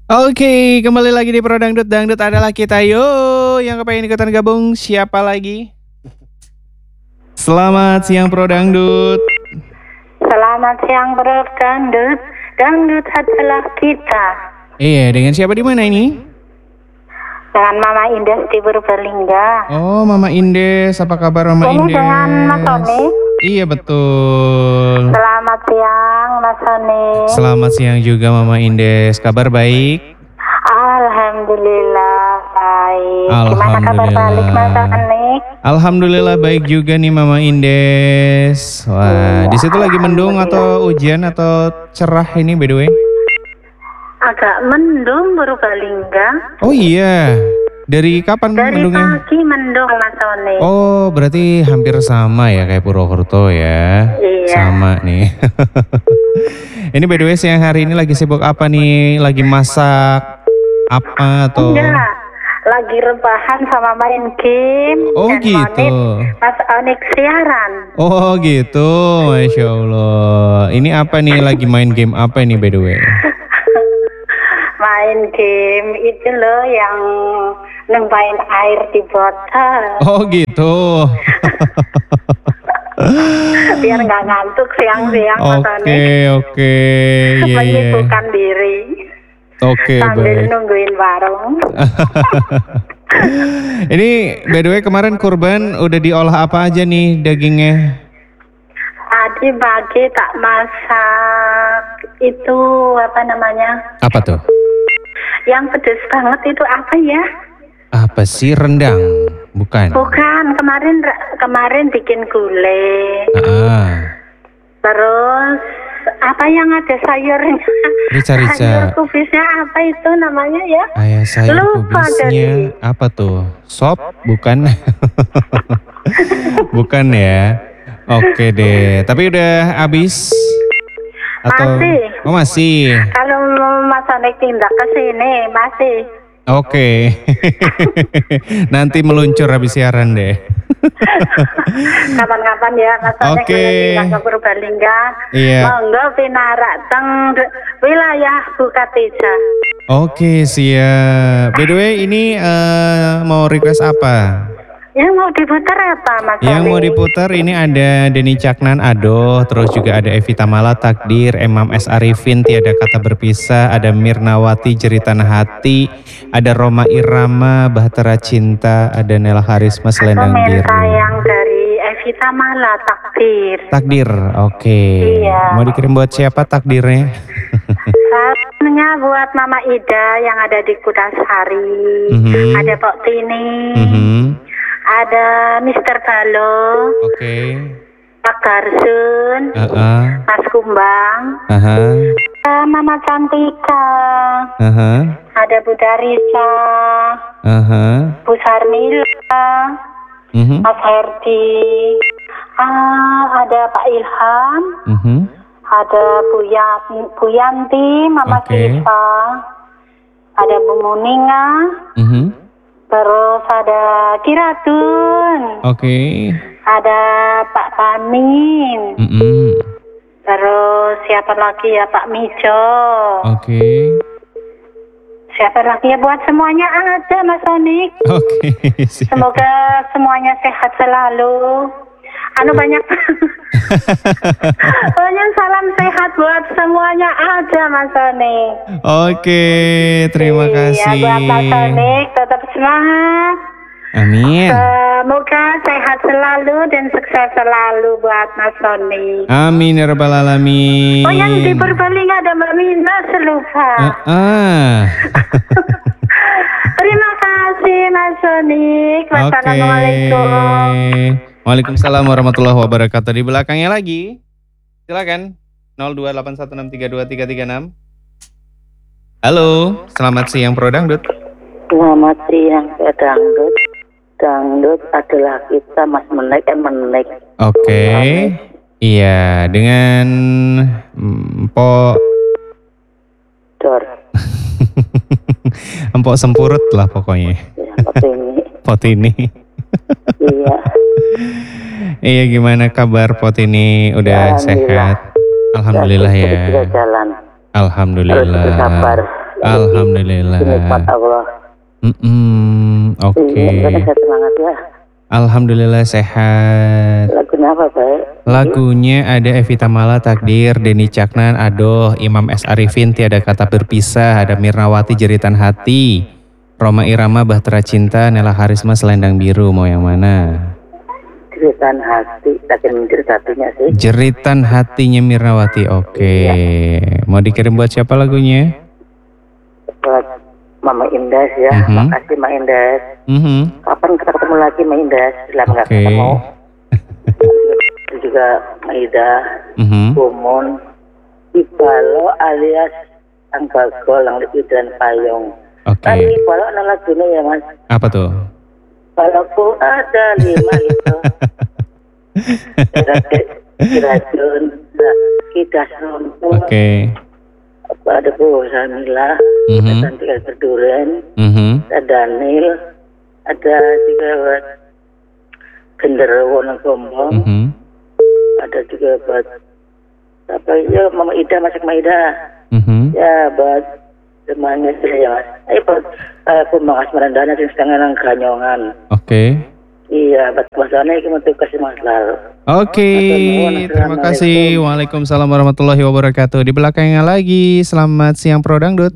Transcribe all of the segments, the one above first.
Oke, kembali lagi di Pro Dangdut. Dangdut adalah kita. Yo, yang kepengen ikutan gabung siapa lagi? Selamat siang Pro Dangdut. Selamat siang Bro Dangdut. Dangdut adalah kita. Iya, dengan siapa di mana ini? Dengan Mama Indes di Purbalingga. Oh, Mama Indes. Apa kabar Mama Ini Indes? dengan Mas Sony. Iya, betul. Selamat siang Mas Sony. Selamat siang juga Mama Indes. Kabar baik? Alhamdulillah baik. Gimana kabar balik Mas Sony? Alhamdulillah baik juga nih Mama Indes. Wah, di situ lagi mendung atau hujan atau cerah ini by the way? Agak mendung Purbalingga. Oh iya, dari kapan Dari mendungnya? pagi mendung Mas Sony. Oh, berarti hampir sama ya kayak Purwokerto ya. Iya. Sama nih. Ini by the way siang hari ini lagi sibuk apa nih? Lagi masak apa atau? Enggak, lagi rebahan sama main game. Oh dan gitu. Mas Onik siaran. Oh gitu, Masya Allah. Ini apa nih lagi main game apa ini by the way? Main game itu loh yang numpain air di botol. Oh gitu. Biar nggak ngantuk siang-siang Mas Onik. Oke, iya. Menyibukkan diri. Oke, sambil baik. nungguin warung. Ini by the way kemarin kurban udah diolah apa aja nih dagingnya? Tadi pagi tak masak itu apa namanya? Apa tuh? Yang pedes banget itu apa ya? Apa sih, rendang? Bukan. Bukan, kemarin bikin gulai. Terus apa yang ada sayurnya? Rica-rica. Sayur kubisnya apa itu namanya ya? Ayah sayur Lupa kubisnya jadi. apa tuh? Sop? Bukan. Bukan ya. Oke deh. Tapi udah habis? Atau? Masih. Oh masih. Kalau Mas Onik tindak ke sini masih. Oke. Nanti meluncur habis siaran deh. Kapan-kapan ya Mas Onik Oke. pindah ke Purbalingga. Iya. Monggo pinarak teng wilayah Bukatija. Oke, siap. By the way, ini mau request apa? Yang mau diputar apa Mas Yang Onik? mau diputar ini ada Denny Caknan, Ado, terus juga ada Evita Mala, Takdir, Emam S. Arifin, Tiada Kata Berpisah, ada Mirnawati, Jeritan Hati, ada Roma Irama, Bahtera Cinta, ada Nela Harisma, Selendang Aku Biru. minta yang dari Evita Mala, Takdir. Takdir, oke. Iya. Mau dikirim buat siapa takdirnya? Salamnya buat Mama Ida yang ada di Kudasari. Mhm. Ada Pok Tini. Mhm. Ada Mr. Balo. Oke. Pak Garsun. Mas Kumbang. Mama Cantika. Ada Bu Darisa. Bu Sarmila. Mas Herdi. Ada Pak Ilham. Ada Bu Yanti, Mama Oke. Siva. Ada Bu Muninga. Terus ada Kiratun. Oke. Ada Pak Pamin. Terus siapa lagi ya, Pak Mijo. Oke. Siapa lagi ya, buat semuanya ada Mas Onik. Oke, siap. Semoga semuanya sehat selalu. Banyak banyak salam sehat buat semuanya ada Mas Onik. Oke, terima kasih. Iya, buat Mas Onik tetap semangat. Amin. Semoga sehat selalu dan sukses selalu buat Mas Onik. Amin ya rabbal alamin. Oh, yang di Purbalingga ada Mbak Mina, selupa. Terima kasih Mas Onik. Wassalamualaikum. Waalaikumsalam warahmatullahi wabarakatuh. Di belakangnya lagi. Silakan. 02816323336. Halo, selamat siang Pro Dangdut. Selamat siang Pak Dangdut. Dangdut adalah kita Mas Menek. Oke. Iya, dengan Empok Dor. Empok Sempurut lah pokoknya. Ya, seperti ini. Pot ini. Iya. Iya, gimana kabar Pot ini? Udah Alhamdulillah. sehat? Alhamdulillah ya. Sudah jalan. Harus Alhamdulillah. bersabar. Alhamdulillah. Nikmat Allah. Oke. Makanya saya semangat ya. Alhamdulillah sehat. Lagunya apa, Pak? Lagunya ada Evita Mala Takdir, Denny Caknan Adoh, Imam S. Arifin Tiada Kata Berpisah, ada Mirnawati Jeritan Hati, Roma Irama Bahtera Cinta, Nela Harisma Selendang Biru. Mau yang mana? Jeritan hati, tapi menjerit hatinya sih. Jeritan Hatinya Mirnawati. Oke. Mau dikirim buat siapa lagunya? Buat Mama Indah ya. Makasih Mak Indah. Kapan kita ketemu lagi Mak Indah? Lama nggak ketemu. Juga Maida, Bumon, Ibalo alias Ang Bagol, Ang Lipi dan Payung. Kan Ibalo ada lagunya ya Mas. Apa tuh? Baloku ada 5 gitu. Kirajun, Kidas Runtuh. Ada Bu Samila, ada Santika Berduren, ada Daniel, ada juga buat Genderuwo Gombong, ada juga buat apa ya Mama Ida, Masak Maida, ya buat semuanya sudah ya Mas. Buat pemangkas merendahnya sing setengah nang ganyongan. Iya, buat masanya itu tugas Mas lalu. Terima kasih. Waalaikumsalam warahmatullahi wabarakatuh. Di belakangnya lagi, selamat siang Pro Dangdut.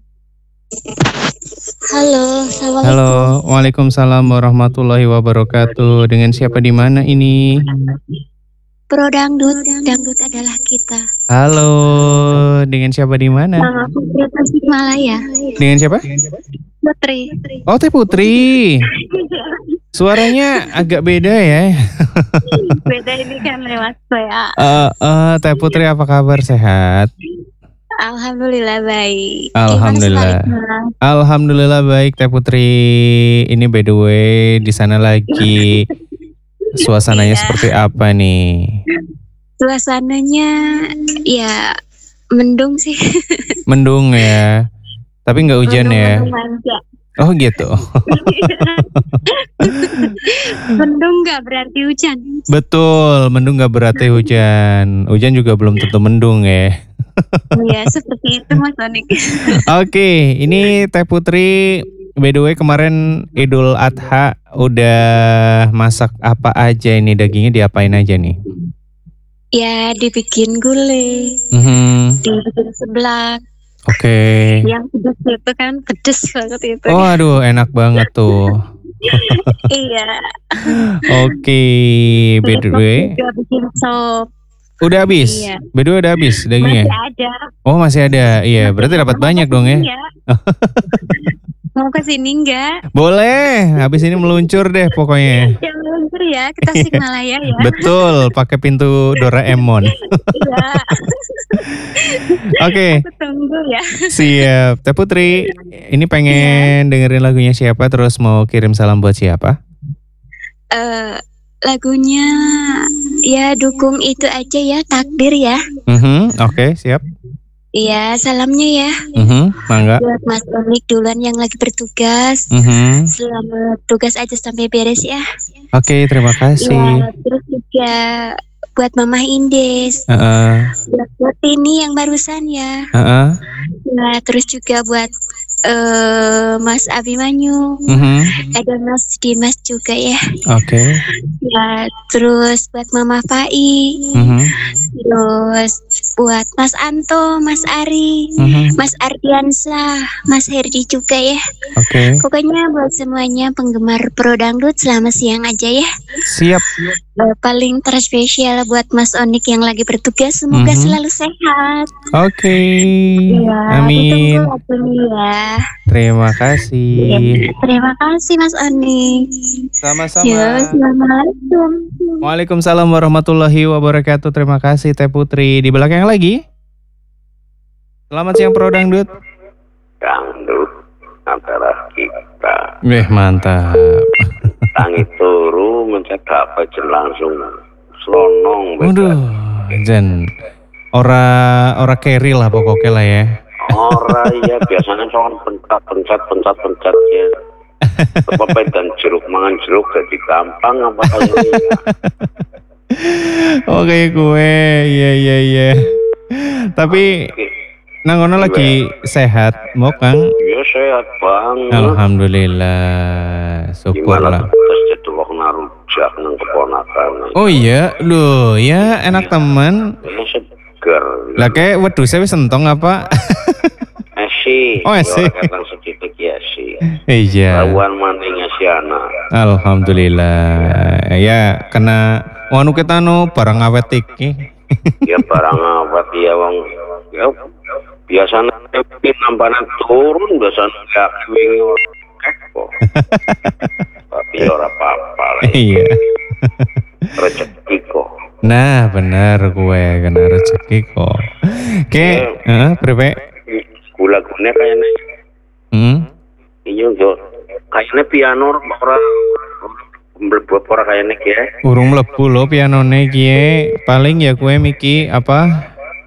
Halo, assalamualaikum. Halo, waalaikumsalam warahmatullahi wabarakatuh. Dengan siapa di mana ini? Pro Dangdut, dangdut adalah kita. Halo, dengan siapa di mana? Nama Putri Tasikmalaya. Dengan siapa? Putri. Oh, Teh Putri. Suaranya agak beda ya. Beda ini kan lewat WA. Teh Putri apa kabar, sehat? Alhamdulillah baik. Alhamdulillah baik Teh Putri. Ini by the way di sana lagi suasananya seperti apa nih? Suasananya ya mendung sih. Mendung ya. Tapi nggak hujan ya. Oh gitu. Mendung nggak berarti hujan. Betul, mendung nggak berarti hujan. Hujan juga belum tentu mendung ya. Iya seperti itu Mas Onik. Oke, ini Teh Putri. By the way kemarin Idul Adha udah masak apa aja ini, dagingnya diapain aja nih? Ya dibikin gulai, dibikin seblak. Yang pedes itu kan pedes banget itu. Oh aduh enak banget tuh. Iya. By the way. Juga bikin sop. Udah habis? Iya. By the way udah habis dagingnya? Masih ada. Oh masih ada, iya berarti dapat banyak dong ya? Mau kesini enggak? Boleh, habis ini meluncur deh pokoknya. Ya meluncur ya, kita Tasikmalaya ya. Betul, pakai pintu Doraemon. Iya. Oke. Tunggu ya. Siap. Teh Putri, ini pengen dengerin lagunya siapa, terus mau kirim salam buat siapa? Lagunya ya dukung itu aja ya, Takdir ya. Oke, siap. Iya, salamnya ya. Mangga. Buat Mas Onik duluan yang lagi bertugas. Selamat tugas aja sampai beres ya. Oke, terima kasih. Ya, terus juga buat Mama Indes. Buat ini yang barusan ya. Nah, terus juga buat Mas Abimanyu. Ada Mas Dimas juga ya. Ya, terus buat Mama Fai. Terus buat Mas Anto, Mas Ari, Mas Ardiansyah, Mas Herdi juga ya. Pokoknya buat semuanya penggemar Pro Dangdut selamat siang aja ya. Siap. Paling terspesial buat Mas Onik yang lagi bertugas, semoga selalu sehat. Ya, amin. Ya. Terima kasih. Ya, terima kasih Mas Onik. Sama-sama. Ya, assalamualaikum. Waalaikumsalam warahmatullahi wabarakatuh. Terima kasih Teh Putri. Di belakang lagi. Selamat siang Pro Dangdut. Dangdut antara kita. Mantap. Tangi turu mencet apa langsung slonong. Waduh, Jen. Ora carry lah pokoknya lah ya. Ora ya biasanya soal pencet ya. Pepet dan jeruk mangan jeruk jadi gampang apa kayaknya. Oke gue, iya. Tapi Nangono lagi sehat, mau Kang? Ya sehat banget. Alhamdulillah, syukurlah. Terus cetuwak narujak nang keponakan. Oh iya, loh ya enak teman. Ini segar. Lah kayak wedhus wis sentong apa? Esi. Oh esi. Kadang sedikit ya esi. Iya. Lawan maningnya si anak. Alhamdulillah. Ya kena wanu kita barang awet iki. Ya barang awet ya wong ya biasanya nampaknya turun biasanya gak wingi kok. Tapi ora apa-apa lah. Iya. Rezeki kok. Nah benar gue kena rezeki kok. Oke, berapa? Gula-gulanya kayaknya. Iya kok. Kayaknya piano orang mlebu ora kayaknya ya. Urung mlebu lho pianone ki. Paling ya gue miki apa?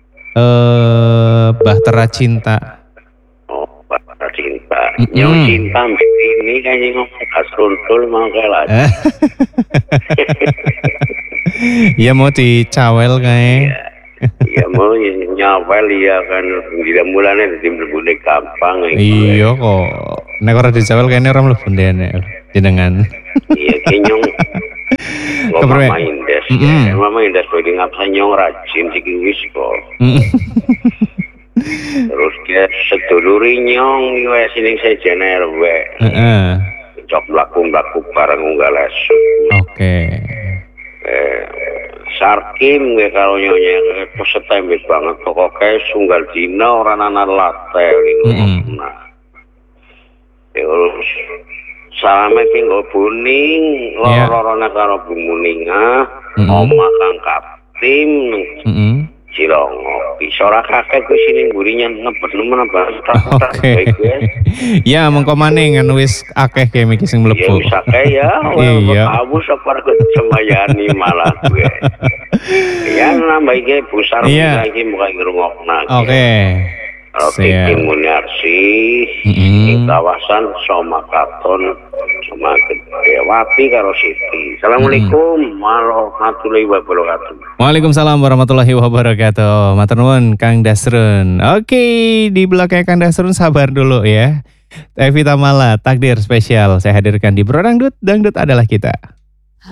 Bahtera Cinta. Oh, Bahtera Cinta. Yang cinta ini kayaknya ngomong kasruntul mau kalah. Ya mau dicawel kayak. Ya mau nyawel ya kan tidak mulane dadi mlebune gampang iki. Iya kok. Nek ora dicawel kayaknya ora mlebu ndene jenengan. Iya kenyong. Mama Indes. Mama Indes wedi ngapa nyong rajin iki wis kok. Terus dia seduluri nyong wis ning sejener wae. Heeh. Cok mlaku-mlaku bareng unggal esuk. Oke. Sarkim gue kalau nyonya pesetembe banget pokoknya sunggal dina orang anak latte nah terus salame tinggal buning lororona karo bumuninga omah kang kaptim Cirongo bisa ora kakek gue sini burinya ngebet nemen banget. Oke. Ya mengko maning kan wis akeh ge miki sing mlebu. Ya wis akeh ya. Iya. Aku sapar ke semayani malah gue. Ya nambah iki busar lagi muka ngrungokna. Oke. Oke, Munarsi ing kawasan Somakaton sama Dewati karo Siti. Assalamualaikum warahmatullahi wabarakatuh. Waalaikumsalam warahmatullahi wabarakatuh. Matur nuwun Kang Dasrun. Oke, di belakang Kang Dasrun sabar dulu ya. Evita Mala, takdir spesial saya hadirkan di Bro Dangdut, Dangdut adalah kita.